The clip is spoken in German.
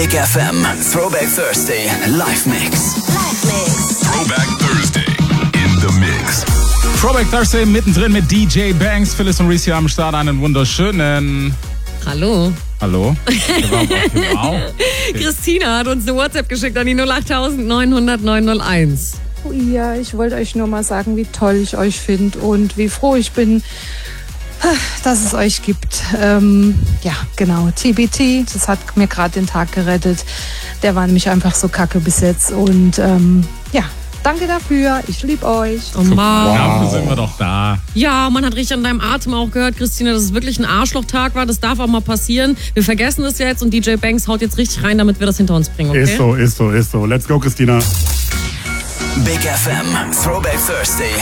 Big FM Throwback Thursday Live Mix. Throwback Thursday in the Mix. Throwback Thursday mittendrin mit DJ Banks. Phyllis und Reese hier am Start. Einen wunderschönen... Hallo. Hallo. Wow. Christina hat uns eine WhatsApp geschickt an die 08000 900 901. Ja, ich wollte euch nur mal sagen, wie toll ich euch finde und wie froh ich bin, dass es euch gibt. Ja, genau, TBT, das hat mir gerade den Tag gerettet. Der war nämlich einfach so kacke bis jetzt und ja, danke dafür, ich liebe euch. Oh Mann. Dafür sind wir doch da. Ja, man hat richtig an deinem Atem auch gehört, Christina, dass es wirklich ein Arschlochtag war. Das darf auch mal passieren. Wir vergessen das jetzt und DJ Banks haut jetzt richtig rein, damit wir das hinter uns bringen, okay? Ist so. Let's go, Christina. Big FM Throwback Thursday